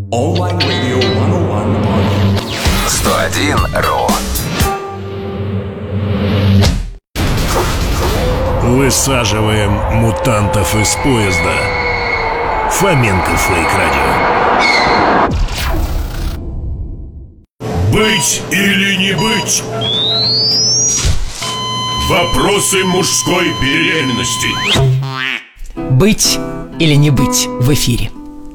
Online Radio 101. 101.ru. Высаживаем мутантов из поезда. Фоменко Фейк Радио. Быть или не быть? Вопросы мужской беременности. Быть или не быть в эфире?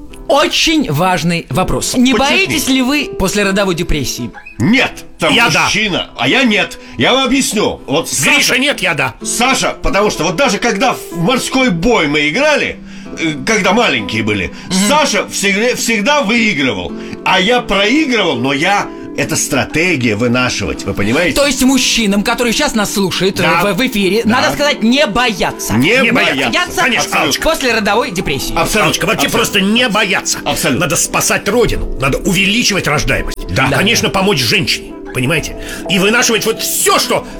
Очень важный вопрос. Не боитесь ли вы послеродовой депрессии? Нет, там Я мужчина, а я нет. Я вам объясню. Вот Гриша, Саша, нет, я да. Саша, потому что вот даже когда в морской бой мы играли, когда маленькие были, Саша всегда выигрывал. А я проигрывал, но это стратегия вынашивать, вы понимаете? То есть мужчинам, которые сейчас нас слушают Да. в эфире, Да. надо сказать, не бояться. Не бояться. Конечно, Аллочка. Послеродовой депрессии. Аллочка, вообще просто не бояться. Абсолютно. Надо спасать родину, надо увеличивать рождаемость. Да. Конечно, помочь женщине. Понимаете? И вынашивать вот все,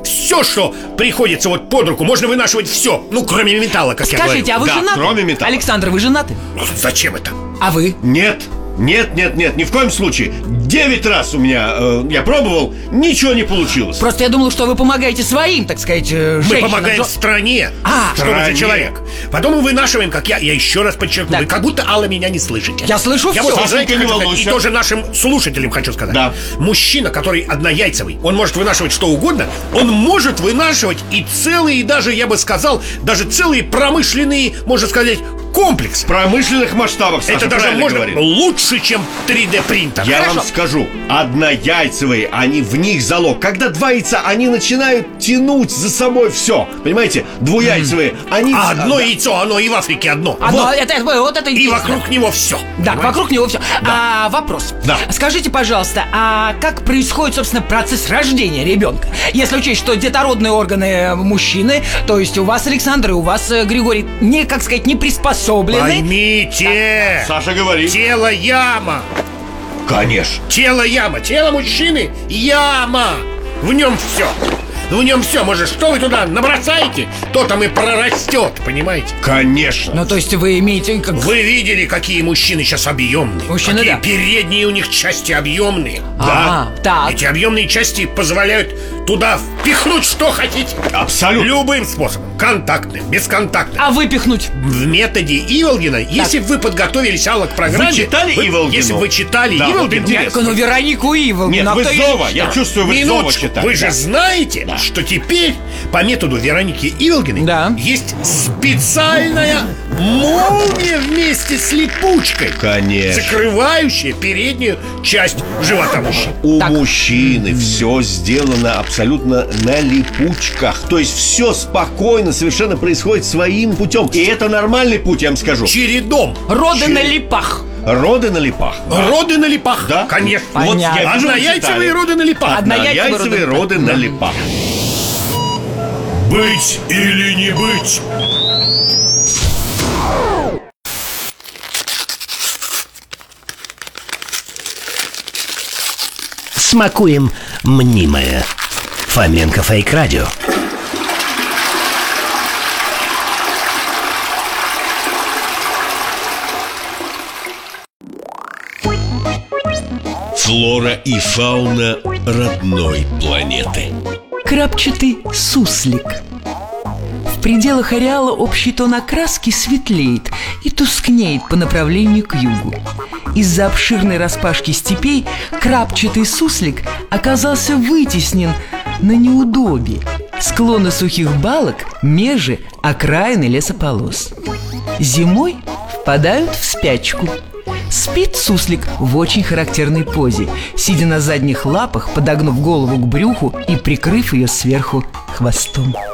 что приходится вот под руку. Можно вынашивать все, кроме металла, как Скажите, я а вы Да, женаты? кроме металла. Александр, вы женаты? говорю. Зачем это? А вы? Нет, ни в коем случае. 9 раз у меня, я пробовал, ничего не получилось. Просто я думал, что вы помогаете своим, так сказать, Мы женщинам. помогаем стране. Что вы за стране. человек? Потом мы вынашиваем, как я еще раз подчеркну. Так. Вы как будто, Алла, меня не слышите. Я слышу Я всё. вот, вы знаете, Сашенька, не хочу сказать, волнуйся. и тоже нашим слушателям хочу сказать. Да. Мужчина, который однояйцевый, он может вынашивать что угодно. Он может вынашивать и целые, даже, я бы сказал, даже целые промышленные, можно сказать, комплекс. В промышленных масштабах, Саша, Это даже правильно можно говорит. лучше, чем 3D-принтер. Я Хорошо. вам скажу, однояйцевые, они в них залог. Когда два яйца, они начинают тянуть за собой все. Понимаете? Двуяйцевые, они... А одно Да. яйцо, оно и в Африке одно. Одно, Вот. это И интересно. вокруг него все. Да, вокруг него все. Вопрос. Да. Скажите, пожалуйста, а как происходит, собственно, процесс рождения ребенка? Если учесть, что детородные органы мужчины, то есть у вас, Александр, и у вас, Григорий, не, как сказать, не приспособлены. Поймите, Саша, говори. тело яма. Конечно. Тело яма, тело мужчины яма. В нем все. В нем все. Может, что вы туда набросаете, то там и прорастет, понимаете? Конечно. Ну, то есть вы имеете как... Вы видели, какие мужчины сейчас объемные? Мужчины, какие да. передние у них части объемные. Так. Эти объемные части позволяют туда впихнуть что хотите. Абсолютно. Любым способом. Контактным, бесконтактным. А выпихнуть? В методе Иволгина, если бы вы подготовились, Алла, к программе... Вы читали Иволгину? Если бы вы читали Да, вот Иволгину... интересно. Ну, Веронику Иволгину. Нет, а вы кто её Зова. не Я читал? чувствую, вы Зова Минуточку, читали. вы же знаете, что теперь по методу Вероники Иволгиной Да. есть специальная молния вместе с липучкой, Конечно. закрывающая переднюю часть живота мужчины. У Так. мужчины все сделано абсолютно на липучках. То есть все спокойно совершенно происходит своим путем. И это нормальный путь, я вам скажу. Чередом. Роды на липах. Роды на липах. Роды на липах. Да? Конечно. Понятно. Вот я вижу, вы Однояйцевые читали. роды на липах. Однояйцевые роды на липах. Быть или не быть? Смакуем мнимое. Фоменко Фейк Радио. Флора и фауна родной планеты. Крапчатый суслик. В пределах ареала общий тон окраски светлеет и тускнеет по направлению к югу. Из-за обширной распашки степей крапчатый суслик оказался вытеснен на неудобье. Склоны сухих балок, межи, окраины лесополос. Зимой впадают в спячку. Спит суслик в очень характерной позе, сидя на задних лапах, подогнув голову к брюху и прикрыв ее сверху хвостом.